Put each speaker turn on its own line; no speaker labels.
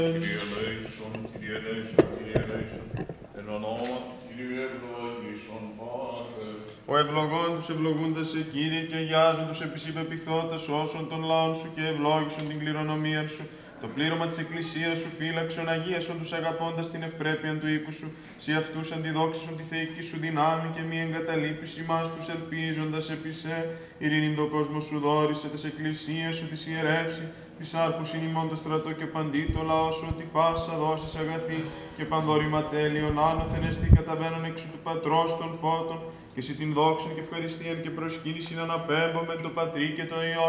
Kyrie eleison, Kyrie eleison, Kyrie eleison, εν ονόμα Kyrie ευλογήσον Πάτερ.
Ο ευλογών τους ευλογούντας σε Κύριε και αγιάζουν τους επί σοι πεποιθότας όσων των λαών σου και ευλόγησον την κληρονομία σου. Το πλήρωμα της Εκκλησίας σου φύλαξον, αγίασον τους αγαπώντας την ευπρέπεια του οίκου σου. Σοι αυτούς αντιδόξισον τη θεϊκή σου δυνάμει και μη εγκαταλείπεις ημάς τους ελπίζοντας επί σε. Ειρήνην το κόσμο σου δόρισε, της Εκκλησίας σου της ιερεύσει, της άρπουσιν ημών το στρατό και παντί το λαό σου, ότι πάσα δώσεις αγαθή και πανδόρημα τέλειον άνωθεν εστί καταβαίνον εξ του Πατρός των φώτων, και εσύ την δόξαν και ευχαριστίαν και προσκύνησιν αναπέμπομεν το Πατρί και το Υιό